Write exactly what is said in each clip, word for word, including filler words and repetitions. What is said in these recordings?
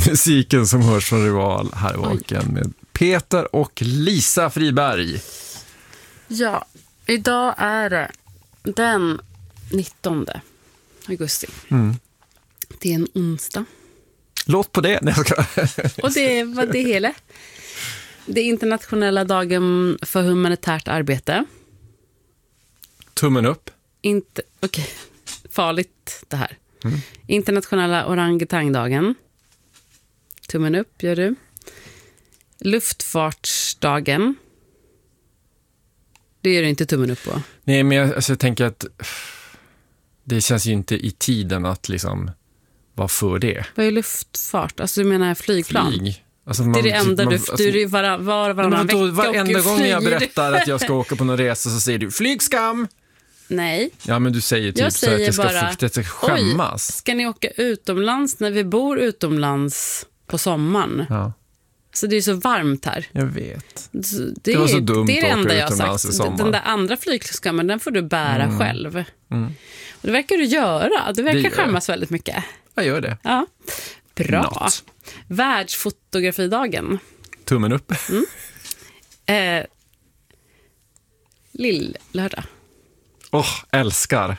Musiken som hörs från Rival här i Vaken med Peter och Lisa Friberg. Ja, idag är det den nittonde augusti. Mm. Det är en onsdag. Låt på det. Nej, jag ska... Och det var det hela. Det är internationella dagen för humanitärt arbete. Tummen upp. Inte, okej, okay. Farligt det här. Mm. Internationella orangutangdagen. Tummen upp, gör du. Luftfartsdagen. Det gör du inte tummen upp på. Nej, men jag, alltså, jag tänker att det känns ju inte i tiden att liksom vara för det. Vad är luftfart? Alltså du menar flygplan? Flyg. Alltså, man, det är det enda man, du... alltså, du är var, var, varannan vecka och varenda gång flyger. jag berättar att jag ska åka på någon resa så säger du flygskam. Nej. Ja, men du säger typ jag säger så att jag ska, bara, jag ska skämmas. Oj, ska ni åka utomlands när vi bor utomlands på sommaren? Ja. Så det är så varmt här. Jag vet. Det, det var så dumt det är det att enda åka jag har sagt. Den där andra flygskammen, den får du bära mm. själv. Mm. Och det verkar du göra. Du verkar skämmas väldigt mycket. Jag gör det. Ja. Bra. Not. Världsfotografidagen. Tummen upp. Mm. Eh, Lill-lördag. Åh, oh, älskar.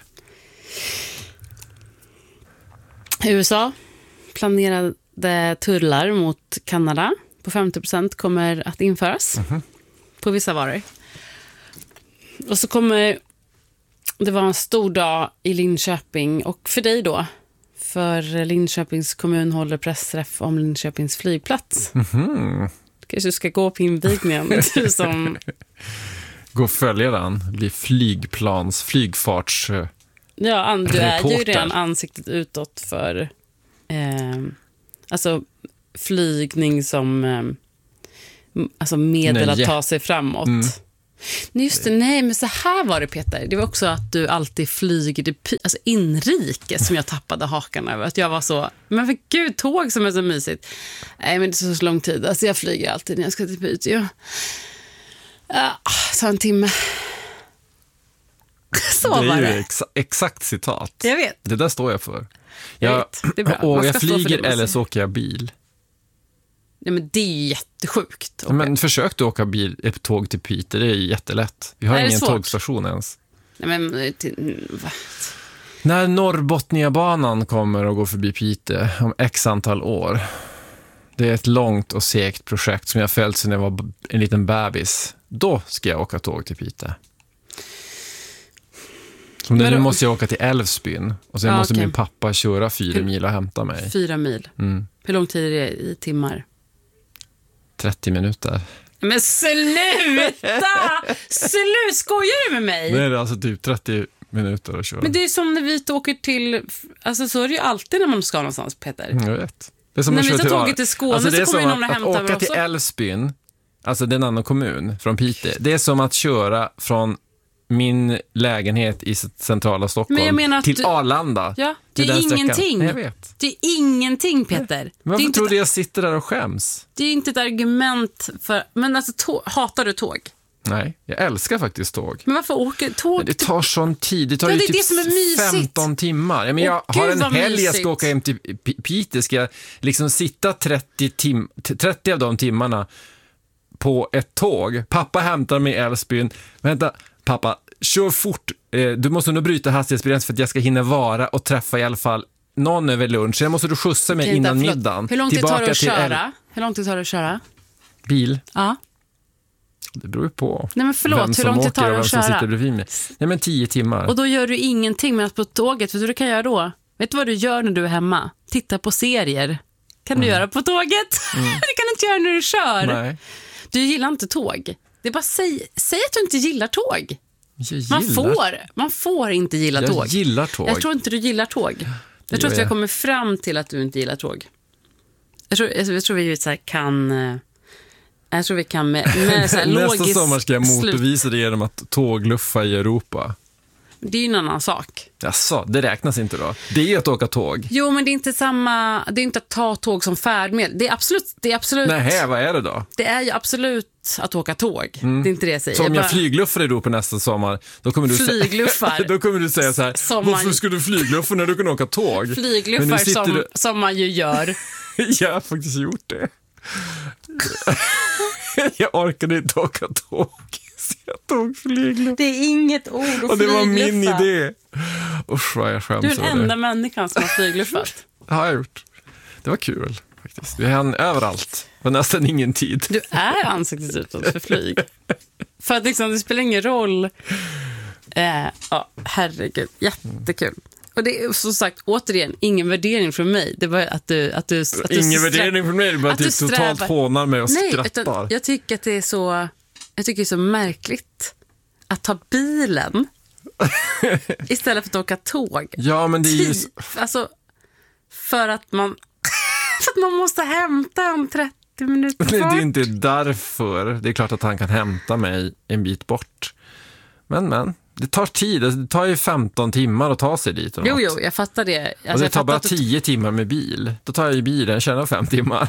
U S A planerade tullar mot Kanada på femtio procent kommer att införas mm-hmm. på vissa varor. Och så kommer det vara en stor dag i Linköping och för dig då. För Linköpings kommun håller pressträff om Linköpings flygplats. Mm-hmm. Kanske du ska gå på invigningen. som... Gå och följa den. Bli flygplans, flygfarts Ja, du är ju redan ansiktet utåt för eh, alltså flygning som eh, alltså medel nej. Att ta sig framåt. Mm. Nej, just det, nej, men så här var det, Peter. Det var också att du alltid flyger alltså inrikes som jag tappade hakan över. Att jag var så, men för gud, tåg som är så mysigt. Nej, men det är så lång tid. Alltså jag flyger alltid när jag ska till Piteå. Ja, så en timme. Så det är var ju det. Exa- exakt citat. Jag vet. Det där står jag för. Jag, jag vet. Det är bra. Och jag flyger eller så åker jag bil. Ja, men det är jättesjukt. Okay. Men försök du åka bil, ett tåg till Piteå, det är jättelätt. Vi har ingen tågstation ens. Nej, men till, va? När Norrbotniabanan kommer och går förbi Piteå om x antal år. Det är ett långt och segt projekt som jag följt sedan jag var en liten bebis. Då ska jag åka tåg till Piteå. Som nu måste jag åka till Älvsbyn. Och sen ja, måste okay. min pappa köra fyra Hur, mil och hämta mig. Fyra mil? Mm. Hur lång tid är det i timmar? trettio minuter. Men sluta! Slut, skojar du med mig? Nej, det är alltså typ trettio minuter att köra. Men det är som när vi åker till... Alltså så är det ju alltid när man ska någonstans, Peter. Mm, jag vet. Det är som när vi tar tåget till Skåne alltså, så kommer någon att hämta att åka till Älvsbyn, alltså det är en annan kommun från Piteå. Det är som att köra från min lägenhet i centrala Stockholm till du... Arlanda. Ja, det är ingenting. Nej, jag vet. Det är ingenting, Peter. Men varför det tror du ett... jag sitter där och skäms? Det är inte ett argument för... Men alltså, tå... hatar du tåg? Nej, jag älskar faktiskt tåg. Men varför åker tåg? Men det tar sån tid. Det tar ja, ju det typ det som är femton timmar. Ja, men jag Åh, har Gud, en helg jag ska mysigt. åka hem till P- Piteå. Ska jag liksom sitta trettio, tim- trettio av de timmarna på ett tåg. Pappa hämtar mig i Älvsbyn. Vänta, pappa, kör fort. Du måste nog bryta hastighetsbegränsningen för att jag ska hinna vara och träffa i alla fall någon över lunch. Sen måste du skjutsa mig innan förlåt. middagen. Hur lång tid tar det att köra? El- Hur lång tid tar det att köra? Bil? Ja. Det beror ju på. Nej, men förlåt, vem som hur lång tid åker tar och det vem att som köra? sitter bredvid mig. Nej, men tio timmar. Och då gör du ingenting med att på tåget. Vet du vad du kan göra då? Vet du vad du gör när du är hemma? Titta på serier. Kan du mm. göra på tåget? Mm. Det kan du inte göra när du kör. Nej. Du gillar inte tåg. Det är bara säg, säg att du inte gillar tåg. Gillar. Man får, man får inte gilla jag tåg. Jag gillar tåg. Jag tror inte du gillar tåg. Det jag tror att jag jag. kommer fram till att du inte gillar tåg. Jag tror, jag, jag tror vi så här kan... Jag tror vi kan med, med så här logisk... Nästa sommar ska jag motbevisa det genom att tågluffa i Europa. Det är ju en annan sak. Jaså, det räknas inte då. Det är ju att åka tåg. Jo, men det är inte samma... Det är inte att ta tåg som färdmedel. Det är absolut... Det är absolut Nej, vad är det då? Det är ju absolut att åka tåg. Mm. Det är inte det jag säger. Så om jag, jag bara... flygluffar i Europa nästa sommar, då kommer du flygluffar. då kommer du säga så här: som varför man... ska du flygluffa när du kan åka tåg? Flygluffar som, du... som man ju gör Jag har faktiskt gjort det. Jag orkade inte åka tåg. Så jag tog flygluft. Det är inget ord att flygluffa. Och det var min idé. Usch vad jag skäms. Du är den enda människan som har flygluffat. Det har jag gjort. Det var kul faktiskt. Vi hann överallt. Det var nästan ingen tid. Du är ansiktet utåt för flyg. För att liksom, det spelar ingen roll. Eh, ja, herregud. Jättekul. Och det är som sagt, återigen, ingen värdering från mig. Det var att du... Att du, att du ingen värdering från mig, det är bara att du totalt hånar mig och Nej, skrattar. Utan jag tycker att det är så... Jag tycker det är så märkligt att ta bilen istället för att åka tåg. Ja, men det är ju... Alltså, för att man... för att man måste hämta om trettio minuter bort. Nej, det är inte därför. Det är klart att han kan hämta mig en bit bort. Men, men... Det tar tid, det tar ju femton timmar att ta sig dit. Jo, jo, jag fattar det. Alltså, och det tar bara att... tio timmar med bil. Då tar jag ju bilen, tjänar fem timmar.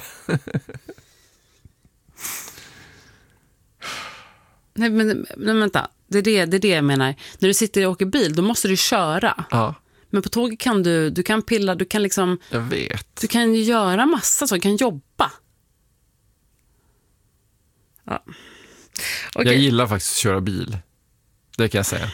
Nej, men, men vänta. Det är det, det är det jag menar. När du sitter och åker bil, då måste du köra. Ja. Men på tåget kan du, du kan pilla, du kan liksom... Jag vet. Du kan ju göra massa så, du kan jobba. Ja. Okay. Jag gillar faktiskt att köra bil. Det kan jag säga.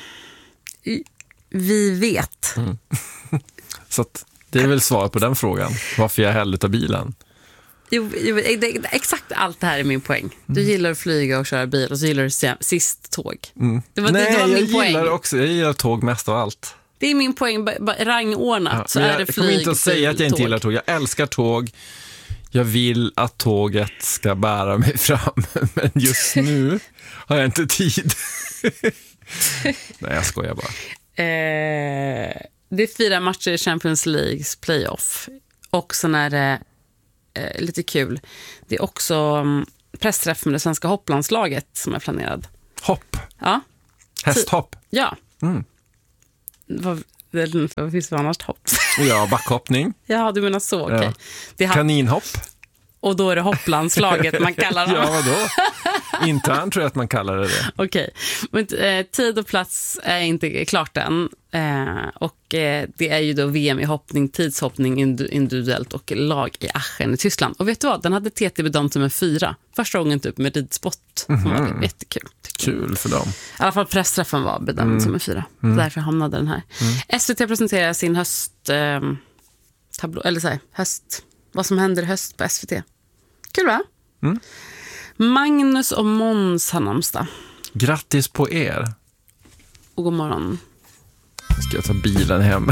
Vi vet. Mm. Så att det är väl svaret på den frågan. Varför jag hellre tar bilen. Jo, jo, exakt allt det här är min poäng. Du mm. gillar att flyga och köra bil och så gillar du sist tåg. Mm. Det var, Nej, det, det var min jag poäng. gillar också. Jag gillar tåg mest av allt. Det är min poäng, rangordnat. Ja, så är det flyg, jag kommer inte att säga att jag inte tåg. gillar tåg. Jag älskar tåg. Jag vill att tåget ska bära mig fram. Men just nu har jag inte tid. Nej, jag skojar bara. Eh, det är fyra matcher i Champions Leagues playoff. Och sen är det eh, lite kul. Det är också um, pressträff med det svenska hopplandslaget som är planerad. Hopp? Ja. Hästhopp? Ja. Mm. Vad, vad finns det annars hopp? Ja, backhoppning. Ja, du menar så, okej. Okay. Ja. Kaninhopp. Och då är det hopplandslaget man kallar dem. Ja, vadå? Intern tror jag att man kallar det det. Okej, men eh, tid och plats är inte klart än. Eh, och eh, det är ju då V M i hoppning, tidshoppning individuellt och lag i Aachen i Tyskland. Och vet du vad? Den hade T T bedömt som en fyra. Första gången typ med ridspott. Mm-hmm. Var jättekul. Kul för dem. I alla fall pressträffen var bedömd mm. som en fyra. Mm. Därför hamnade den här. Mm. S V T presenterar sin höst... Eh, tablå, eller så här, höst... Vad som händer i höst på S V T. Kul, va? Mm. Magnus och Måns har namnsdag. Grattis på er. Och god morgon. Ska jag ta bilen hem?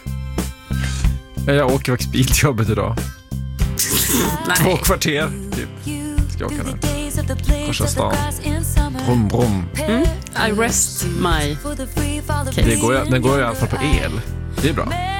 Jag åker faktiskt bil till jobbet idag. Två kvarter. Typ. Ska jag åka nu. Korsa stan. Brom, brom. Mm. I rest my case. Det går, den går i alla fall på el. Det är bra.